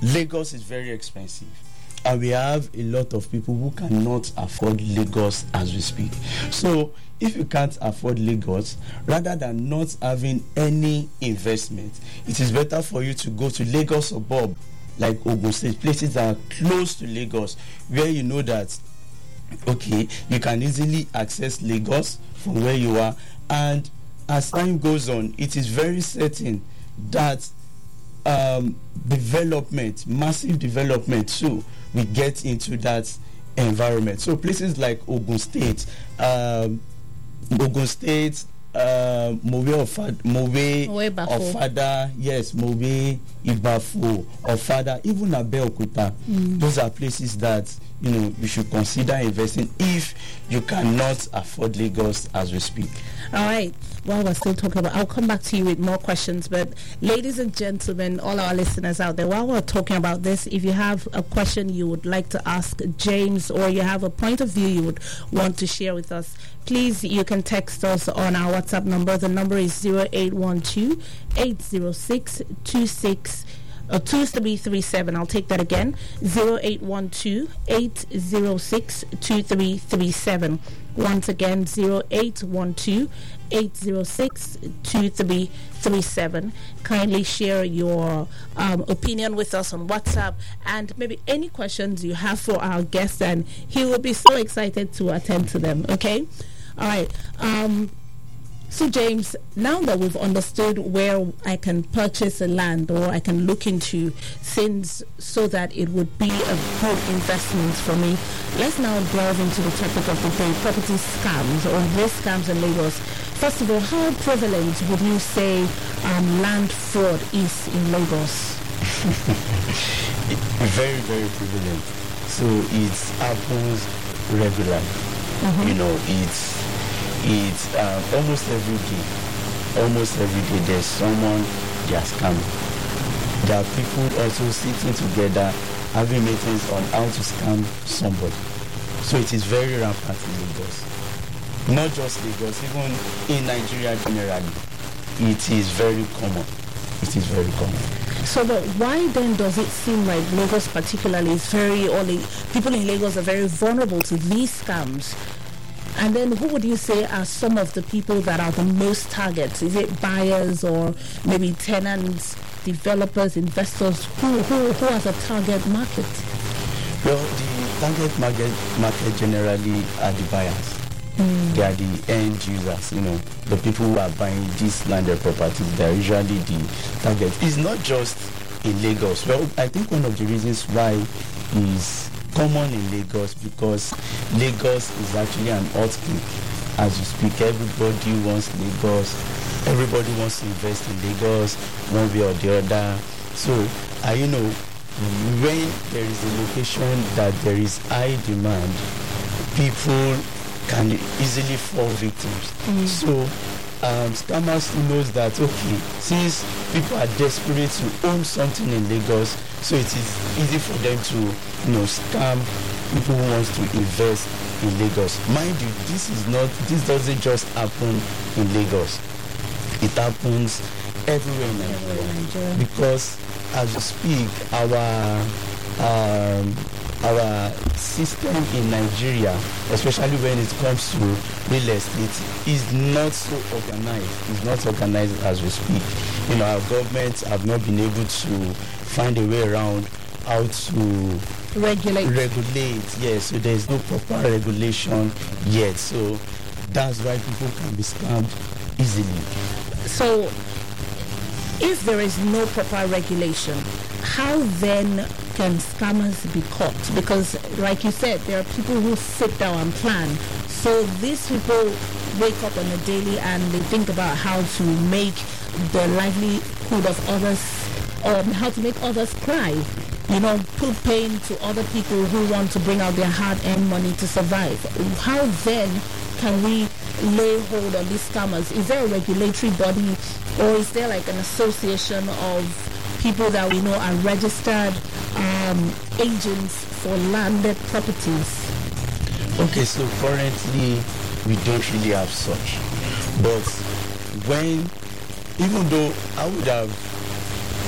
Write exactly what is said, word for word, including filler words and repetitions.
Lagos is very expensive. And we have a lot of people who cannot afford Lagos as we speak. So if you can't afford Lagos, rather than not having any investment, it is better for you to go to Lagos suburb, like Ogun State, places that are close to Lagos, where you know that, okay, you can easily access Lagos from where you are. And as time goes on, it is very certain that um, development, massive development too, we get into that environment. So places like Ogun State, um, Ogun State, uh, Mowe Ofada, Mowe Ofada, yes, Mowe, Ibafo, Ofada, even Abeokuta. Mm. Those are places that, you know, you should consider investing if you cannot afford Lagos as we speak. All right. While we're still talking about, I'll come back to you with more questions. But ladies and gentlemen, all our listeners out there, while we're talking about this, if you have a question you would like to ask James, or you have a point of view you would want to share with us, please, you can text us on our WhatsApp number. The number is zero eight one two, eight zero six, two six Uh, two three three seven. I'll take that again. zero eight one two, eight zero six, two three three seven. Once again, zero eight one two, eight zero six, two three three seven. Kindly share your um, opinion with us on WhatsApp, and maybe any questions you have for our guest, and he will be so excited to attend to them. Okay? All right. Um, So James, now that we've understood where I can purchase a land, or I can look into things so that it would be a good investment for me, let's now delve into the topic of the day, property scams, or risk scams in Lagos. First of all, how prevalent would you say um, land fraud is in Lagos? Very, very prevalent. So it happens regularly. Mm-hmm. You know, it's It's uh, almost every day. Almost every day there's someone they are scamming. There are people also sitting together having meetings on how to scam somebody. So it is very rampant in Lagos. Not just Lagos, even in Nigeria generally. It is very common. It is very common. So but why then does it seem like Lagos particularly is very, or the people in Lagos are very vulnerable to these scams? And then who would you say are some of the people that are the most targets? Is it buyers, or maybe tenants, developers, investors? Who who, who has a target market? Well, the target market, market generally are the buyers. Mm. They are the end users, you know, the people who are buying these landed properties. They are usually the target. It's not just in Lagos. Well, I think one of the reasons why is common in Lagos, because Lagos is actually an earthquake. As you speak, everybody wants Lagos. Everybody wants to invest in Lagos one way or the other. So, uh, you know, when there is a location that there is high demand, people can easily fall victims. Mm. So, um, scammers knows that, okay, since people are desperate to own something in Lagos, so it is easy for them to, you know, scam people who wants to invest in Lagos. Mind you, this is not, this doesn't just happen in Lagos. It happens everywhere in Nigeria. Because as we speak, our um, our system in Nigeria, especially when it comes to real estate, is not so organized. It's not organized as we speak. You know, our governments have not been able to find a way around how to regulate. Regulate, yes. So there's no proper regulation yet. So that's why people can be scammed easily. So if there is no proper regulation, how then can scammers be caught? Because like you said, there are people who sit down and plan. So these people wake up on a daily and they think about how to make the livelihood of others, or how to make others cry. You know, put pain to other people who want to bring out their hard-earned money to survive. How then can we lay hold on these scammers? Is there a regulatory body, or is there like an association of people that we know are registered um, agents for landed properties? Okay, so currently we don't really have such. But when, even though I would have